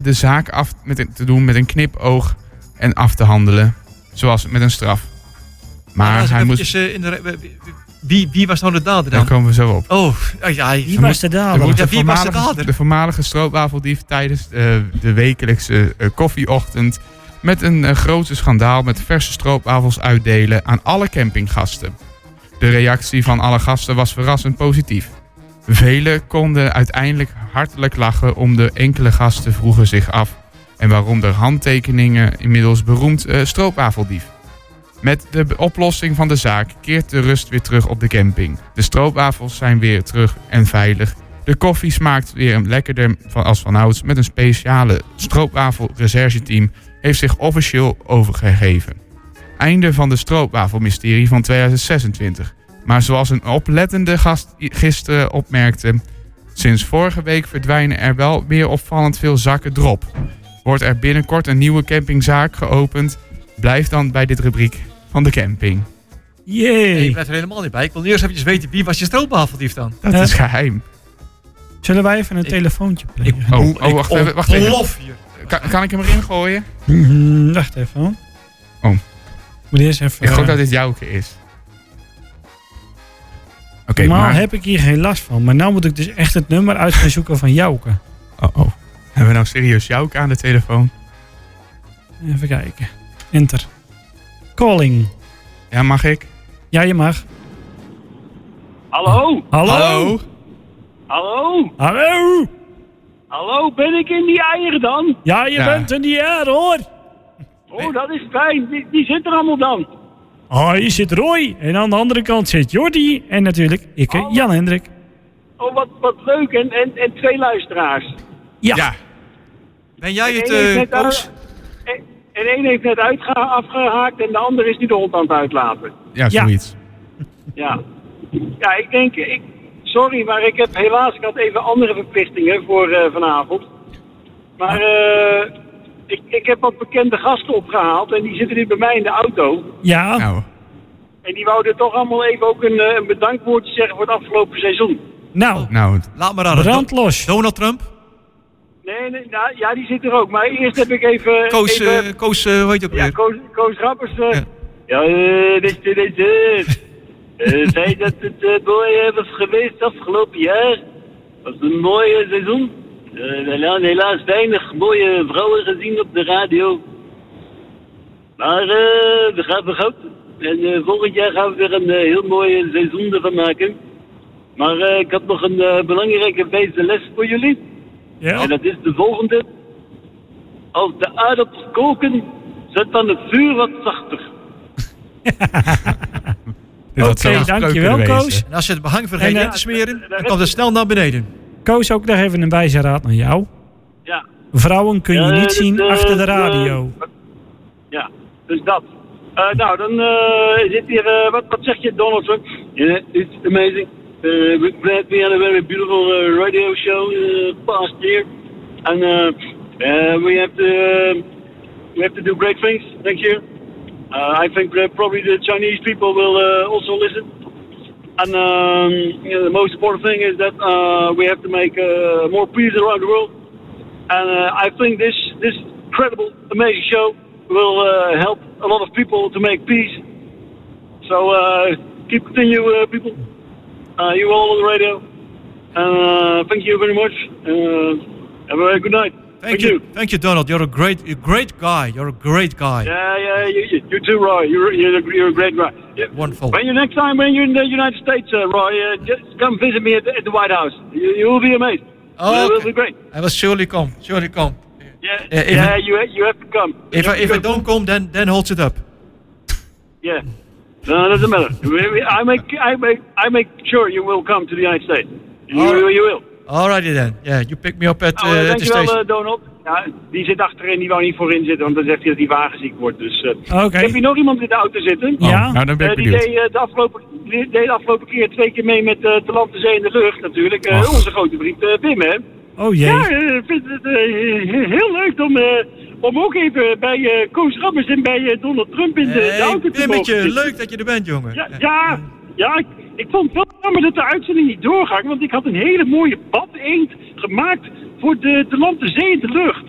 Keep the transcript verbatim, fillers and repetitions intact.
de zaak af met een, te doen met een knipoog en af te handelen. Zoals met een straf. Maar ja, hij moest... Uh, in de, wie, wie was nou de dader dan? Daar komen we zo op. Oh, ja, wie was de dader? Ja, de, wie was de dader? De voormalige stroopwafeldief tijdens uh, de wekelijkse uh, koffieochtend met een uh, grote schandaal met verse stroopwafels uitdelen aan alle campinggasten. De reactie van alle gasten was verrassend positief. Velen konden uiteindelijk hartelijk lachen om de enkele gasten vroegen zich af en waarom er handtekeningen inmiddels beroemd uh, stroopwafeldief. Met de oplossing van de zaak keert de rust weer terug op de camping. De stroopwafels zijn weer terug en veilig. De koffie smaakt weer lekkerder als vanouds met een speciale stroopwafel-rechercheteam heeft zich officieel overgegeven. Einde van de stroopwafelmysterie van tweeduizend zesentwintig. Maar zoals een oplettende gast gisteren opmerkte, sinds vorige week verdwijnen er wel weer opvallend veel zakken drop. Wordt er binnenkort een nieuwe campingzaak geopend, blijf dan bij dit rubriek van de camping. Jee. Nee, ik blijf er helemaal niet bij. Ik wil eerst even weten, wie was je stroopwafeldief dan? Dat uh, is geheim. Zullen wij even een ik, telefoontje plegen? Ik, oh, oh, wacht even. Wacht even. Hier. Kan, kan ik hem erin gooien? Mm, wacht even. Oh. Moet eerst even... Ik hoop uh, dat dit Jouke is. Oké, okay, maar... heb ik hier geen last van. Maar nou moet ik dus echt het nummer uit gaan zoeken van Jouke. Oh, oh. Hebben we nou serieus Jouke aan de telefoon? Even kijken. Enter. Calling. Ja, mag ik? Ja, je mag. Hallo? Hallo? Hallo? Hallo? Hallo? Hallo, ben ik in die eieren dan? Ja, je ja. bent in die eieren, hoor. Oh, dat is fijn. Wie, wie zit er allemaal dan? Oh, hier zit Roy. En aan de andere kant zit Jordi. En natuurlijk ik, oh, Jan Hendrik. Oh, wat, wat leuk. En, en, en twee luisteraars. Ja. ja. Ben jij het, uh, Koos? En, en één heeft net uitge- afgehaakt en de ander is nu de hond aan het uitlaten. Ja, zoiets. Ja. Ja, ik denk... Ik, sorry, maar ik heb helaas... Ik had even andere verplichtingen voor uh, vanavond. Maar... Uh, Ik, ik heb wat bekende gasten opgehaald en die zitten nu bij mij in de auto. Ja. Nou. En die wouden toch allemaal even ook een, een bedankwoordje zeggen voor het afgelopen seizoen. Nou, nou laat maar aan. Brandlos. Donald Trump? Nee, nee nou, ja, die zit er ook. Maar eerst heb ik even... Koos, even, uh, Koos uh, hoe heet je ook ja, weer? Koos, Koos Rappers. Uh, ja, ja uh, dit is dit is uh, zei dat het uh, mooi was geweest afgelopen jaar. Was een mooi uh, seizoen. Uh, helaas weinig mooie vrouwen gezien op de radio. Maar uh, we gaan we En uh, volgend jaar gaan we weer een uh, heel mooi seizoen ervan maken. Maar uh, ik had nog een uh, belangrijke wijze les voor jullie. Ja? En dat is de volgende. Als de aardappels koken, zet dan het vuur wat zachter. Oké, okay, dankjewel Koos. En als je het behang vergeet in uh, te smeren, dan komt het snel naar beneden. Koos, ook nog even een wijze raad naar jou. Ja. Vrouwen kun je ja, niet dus, zien uh, achter de radio. Uh, ja, dus dat. Uh, nou, dan uh, zit hier, uh, wat, wat zeg je Donald Trump? Yeah, it's amazing. Uh, we're glad we had a very beautiful uh, radio show uh, past year. And uh, uh, we have to uh, we have to do great things next year. Uh, I think uh, probably the Chinese people will uh, also listen. And um, you know, the most important thing is that uh, we have to make uh, more peace around the world. And uh, I think this this incredible, amazing show will uh, help a lot of people to make peace. So uh, keep continue, uh, people. Uh, you all on the radio. And uh, thank you very much. Uh, have a very good night. Thank, thank you. you. Thank you, Donald. You're a great, a great guy. You're a great guy. Yeah, yeah, you, you too, Roy. You're, you're, a, you're a great guy. Yeah. Wonderful. When you next time when you're in the United States, uh, Roy, uh, just come visit me at the, at the White House. You, you will be amazed. Oh, it okay. will be great. I will surely come. Surely come. Yeah, uh, yeah, I, you you have to come. If you I if I don't come, then then holds it up. Yeah, no, doesn't matter. I make I make I make sure you will come to the United States. You, All right. you will. Alrighty then. Yeah, you pick me up at, uh, oh, at the station. Dankjewel, uh, Donald. Ja, die zit achterin, die wou niet voorin zitten, want dan zegt hij dat hij wagenziek wordt. Dus, uh, okay. Heb je nog iemand in de auto zitten? Oh, ja. Nou, dan ben ik uh, die deed, uh, de afgelopen, die deed de afgelopen keer twee keer mee met uh, Te Land, de Zee en de Lucht natuurlijk. Uh, onze grote vriend uh, Wim, hè? Oh jee. Ja, ik uh, vind het uh, heel leuk om, uh, om ook even bij uh, Koos Rabbers en bij uh, Donald Trump in de, hey, de auto te mogen zitten. Leuk dat je er bent, jongen. Ja, ja, ja ik, ik vond het wel jammer dat de uitzending niet doorging, want ik had een hele mooie bad eend gemaakt voor de, de Land, de Zee en de Lucht.